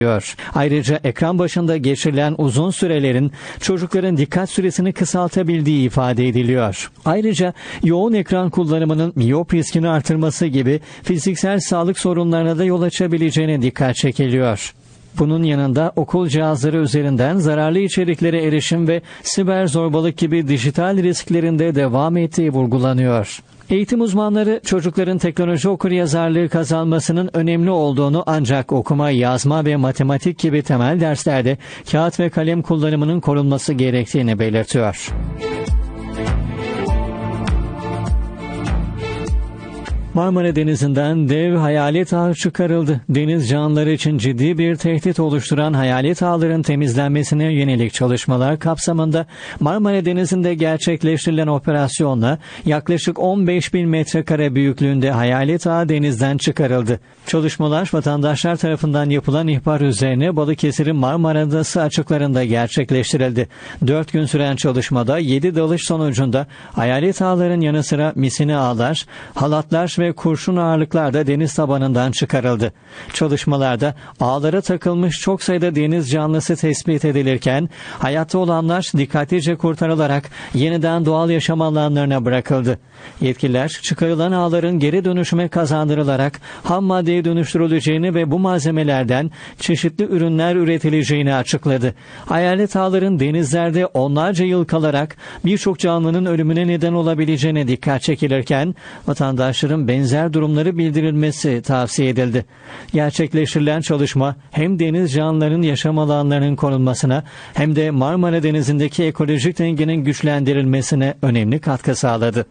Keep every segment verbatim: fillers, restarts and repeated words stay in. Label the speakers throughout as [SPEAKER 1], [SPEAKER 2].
[SPEAKER 1] Ayrıca ekran başında geçirilen uzun sürelerin çocukların dikkat süresini kısaltabildiği ifade ediliyor. Ayrıca yoğun ekran kullanımının miyop riskini artırması gibi fiziksel sağlık sorunlarına da yol açabileceğine dikkat çekiliyor. Bunun yanında okul cihazları üzerinden zararlı içeriklere erişim ve siber zorbalık gibi dijital risklerin de devam ettiği vurgulanıyor. Eğitim uzmanları çocukların teknoloji okuryazarlığı kazanmasının önemli olduğunu, ancak okuma, yazma ve matematik gibi temel derslerde kağıt ve kalem kullanımının korunması gerektiğini belirtiyor. Marmara Denizi'nden dev hayalet ağı çıkarıldı. Deniz canlıları için ciddi bir tehdit oluşturan hayalet ağların temizlenmesine yönelik çalışmalar kapsamında Marmara Denizi'nde gerçekleştirilen operasyonla yaklaşık on beş bin metrekare büyüklüğünde hayalet ağı denizden çıkarıldı. Çalışmalar vatandaşlar tarafından yapılan ihbar üzerine Balıkesir'in Marmara Adası açıklarında gerçekleştirildi. dört gün süren çalışmada yedi dalış sonucunda hayalet ağların yanı sıra misina ağlar, halatlar ve kurşun ağırlıklar da deniz tabanından çıkarıldı. Çalışmalarda ağlara takılmış çok sayıda deniz canlısı tespit edilirken hayatta olanlar dikkatlice kurtarılarak yeniden doğal yaşam alanlarına bırakıldı. Yetkililer çıkarılan ağların geri dönüşüme kazandırılarak ham maddeye dönüştürüleceğini ve bu malzemelerden çeşitli ürünler üretileceğini açıkladı. Hayalet ağların denizlerde onlarca yıl kalarak birçok canlının ölümüne neden olabileceğine dikkat çekilirken vatandaşların benzer durumları bildirilmesi tavsiye edildi. Gerçekleştirilen çalışma hem deniz canlılarının yaşam alanlarının korunmasına hem de Marmara Denizi'ndeki ekolojik dengenin güçlendirilmesine önemli katkı sağladı.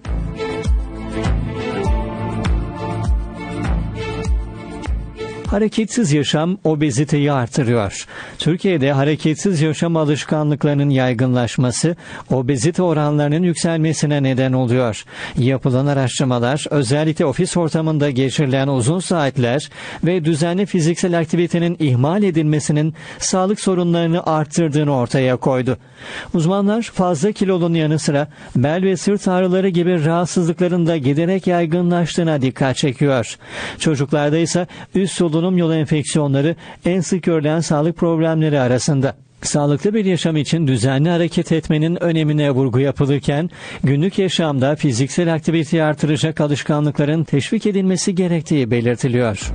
[SPEAKER 1] Hareketsiz yaşam obeziteyi artırıyor. Türkiye'de hareketsiz yaşam alışkanlıklarının yaygınlaşması obezite oranlarının yükselmesine neden oluyor. Yapılan araştırmalar özellikle ofis ortamında geçirilen uzun saatler ve düzenli fiziksel aktivitenin ihmal edilmesinin sağlık sorunlarını arttırdığını ortaya koydu. Uzmanlar fazla kilolunun yanı sıra bel ve sırt ağrıları gibi rahatsızlıkların da giderek yaygınlaştığına dikkat çekiyor. Çocuklarda ise üst solunum yolu enfeksiyonları en sık görülen sağlık problemleri arasında. Sağlıklı bir yaşam için düzenli hareket etmenin önemine vurgu yapılırken günlük yaşamda fiziksel aktiviteyi artıracak alışkanlıkların teşvik edilmesi gerektiği belirtiliyor.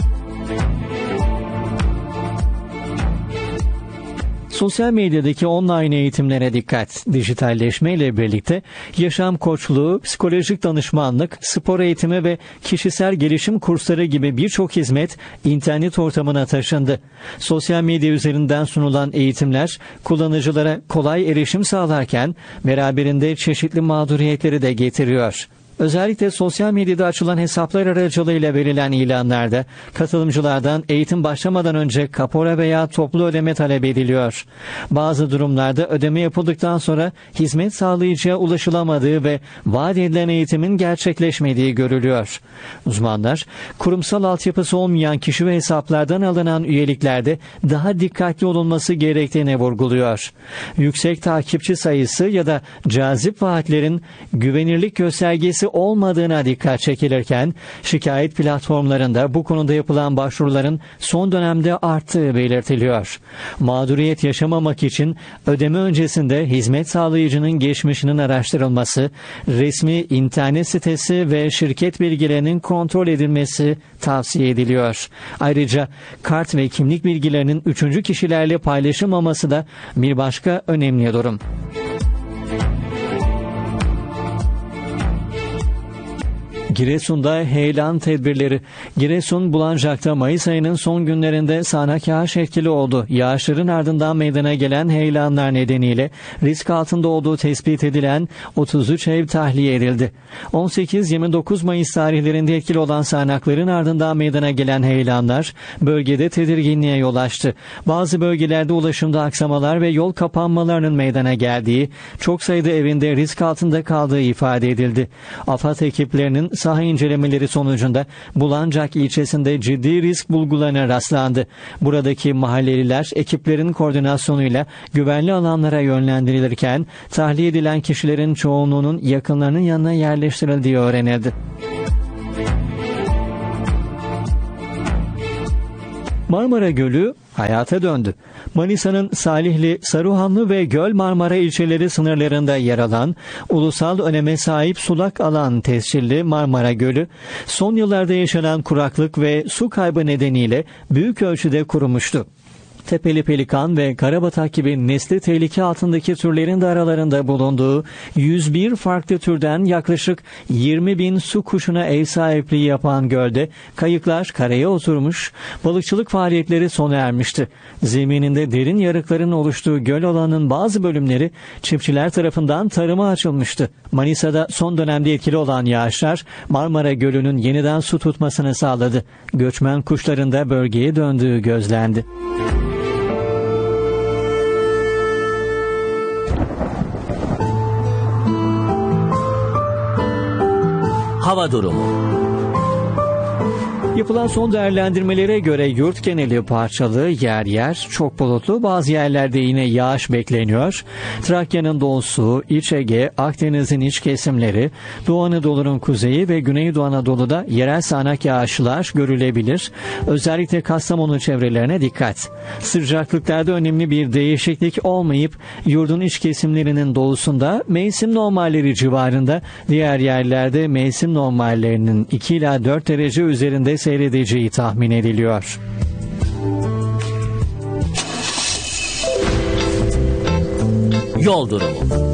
[SPEAKER 1] Sosyal medyadaki online eğitimlere dikkat. Dijitalleşme ile birlikte yaşam koçluğu, psikolojik danışmanlık, spor eğitimi ve kişisel gelişim kursları gibi birçok hizmet internet ortamına taşındı. Sosyal medya üzerinden sunulan eğitimler kullanıcılara kolay erişim sağlarken beraberinde çeşitli mağduriyetleri de getiriyor. Özellikle sosyal medyada açılan hesaplar aracılığıyla verilen ilanlarda katılımcılardan eğitim başlamadan önce kapora veya toplu ödeme talep ediliyor. Bazı durumlarda ödeme yapıldıktan sonra hizmet sağlayıcıya ulaşılamadığı ve vaat edilen eğitimin gerçekleşmediği görülüyor. Uzmanlar, kurumsal altyapısı olmayan kişi ve hesaplardan alınan üyeliklerde daha dikkatli olunması gerektiğini vurguluyor. Yüksek takipçi sayısı ya da cazip vaatlerin güvenirlik göstergesi olmadığına dikkat çekilirken şikayet platformlarında bu konuda yapılan başvuruların son dönemde arttığı belirtiliyor. Mağduriyet yaşamamak için ödeme öncesinde hizmet sağlayıcının geçmişinin araştırılması, resmi internet sitesi ve şirket bilgilerinin kontrol edilmesi tavsiye ediliyor. Ayrıca kart ve kimlik bilgilerinin üçüncü kişilerle paylaşılmaması da bir başka önemli durum. Giresun'da heyelan tedbirleri. Giresun, Bulancak'ta Mayıs ayının son günlerinde sağanak yağış etkili oldu. Yağışların ardından meydana gelen heyelanlar nedeniyle risk altında olduğu tespit edilen otuz üç ev tahliye edildi. on sekiz yirmi dokuz Mayıs tarihlerinde etkili olan sağanakların ardından meydana gelen heyelanlar bölgede tedirginliğe yol açtı. Bazı bölgelerde ulaşımda aksamalar ve yol kapanmalarının meydana geldiği, çok sayıda evinde risk altında kaldığı ifade edildi. AFAD ekiplerinin saha incelemeleri sonucunda Bulancak ilçesinde ciddi risk bulgularına rastlandı. Buradaki mahalleliler ekiplerin koordinasyonuyla güvenli alanlara yönlendirilirken tahliye edilen kişilerin çoğunluğunun yakınlarının yanına yerleştirildiği öğrenildi. Marmara Gölü hayata döndü. Manisa'nın Salihli, Saruhanlı ve Göl Marmara ilçeleri sınırlarında yer alan ulusal öneme sahip sulak alan tescilli Marmara Gölü, son yıllarda yaşanan kuraklık ve su kaybı nedeniyle büyük ölçüde kurumuştu. Tepeli pelikan ve karabatak gibi nesli tehlike altındaki türlerin de aralarında bulunduğu yüz bir farklı türden yaklaşık yirmi bin su kuşuna ev sahipliği yapan gölde kayıklar karaya oturmuş, balıkçılık faaliyetleri sona ermişti. Zemininde derin yarıkların oluştuğu göl alanının bazı bölümleri çiftçiler tarafından tarıma açılmıştı. Manisa'da son dönemde etkili olan yağışlar Marmara Gölü'nün yeniden su tutmasını sağladı. Göçmen kuşların da bölgeye döndüğü gözlendi.
[SPEAKER 2] Hava durumu.
[SPEAKER 1] Yapılan son değerlendirmelere göre yurt geneli parçalı, yer yer çok bulutlu, bazı yerlerde yine yağış bekleniyor. Trakya'nın doğusu, İç Ege, Akdeniz'in iç kesimleri, Doğu Anadolu'nun kuzeyi ve Güneydoğu Anadolu'da yerel sağanak yağışlar görülebilir. Özellikle Kastamonu çevrelerine dikkat. Sıcaklıklarda önemli bir değişiklik olmayıp yurdun iç kesimlerinin doğusunda mevsim normalleri civarında, diğer yerlerde mevsim normallerinin iki ila dört derece üzerinde seyredeceği tahmin ediliyor.
[SPEAKER 2] Yol durumu.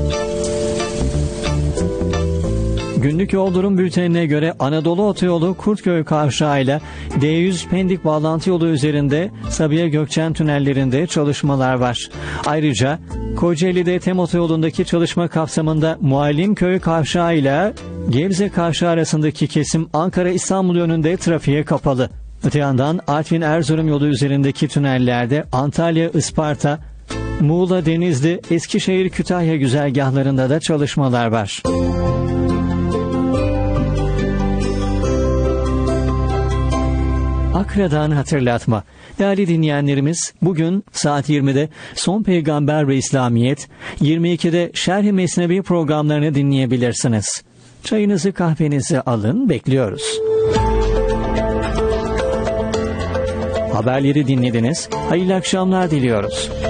[SPEAKER 1] Günlük yol durum bültenine göre Anadolu Otoyolu Kurtköy Kavşağı ile D yüz Pendik bağlantı yolu üzerinde Sabiha Gökçen tünellerinde çalışmalar var. Ayrıca Kocaeli'de Tem Otoyolu'ndaki çalışma kapsamında Muallimköy Kavşağı ile Gebze Kavşağı arasındaki kesim Ankara-İstanbul yönünde trafiğe kapalı. Öte yandan Artvin-Erzurum yolu üzerindeki tünellerde Antalya-Isparta, Muğla-Denizli, Eskişehir-Kütahya güzergahlarında da çalışmalar var. Akra'dan hatırlatma. Değerli dinleyenlerimiz, bugün saat yirmide Son Peygamber ve İslamiyet, yirmi ikide Şerh-i Mesnevi programlarını dinleyebilirsiniz. Çayınızı kahvenizi alın, bekliyoruz. Haberleri dinlediniz. Hayırlı akşamlar diliyoruz.